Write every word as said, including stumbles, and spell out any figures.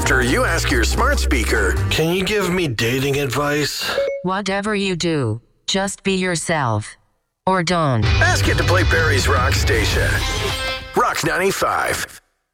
after you ask your smart speaker, "Can you give me dating advice?" Whatever you do, just be yourself. Or don't. Ask it to play Barry's Rock Station. Rock ninety-five.